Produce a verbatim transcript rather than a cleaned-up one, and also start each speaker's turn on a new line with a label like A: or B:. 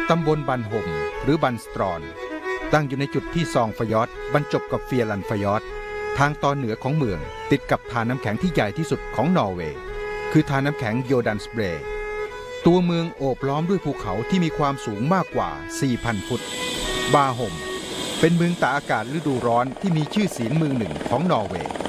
A: ตำบลบันห่มหรือบันสตรอนตั้งอยู่ในจุดที่ซองฟยอดบรรจบกับเฟียรันฟยอดทางตอนเหนือของเมืองติดกับทานน้ำแข็งที่ใหญ่ที่สุดของนอร์เวย์คือทานน้ำแข็งโยดันสเบรตัวเมืองโอบล้อมด้วยภูเขาที่มีความสูงมากกว่า สี่พัน ฟุตบาห่มเป็นเมืองตากอากาศฤดูร้อนที่มีชื่อเสียงเมืองหนึ่งของนอร์เวย์